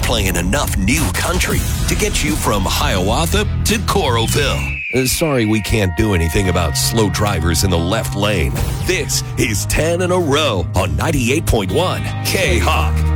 playing enough new country to get you from Hiawatha to Coralville. Sorry we can't do anything about slow drivers in the left lane. This is 10 in a row on 98.1 K-Hawk.